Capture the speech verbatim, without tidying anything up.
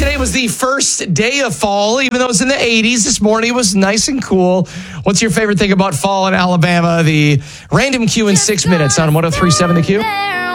Today was the first day of fall, even though it was in the eighties. This morning it was nice and cool. What's your favorite thing about fall in Alabama? The random Q in six minutes on one oh three point seven The Q.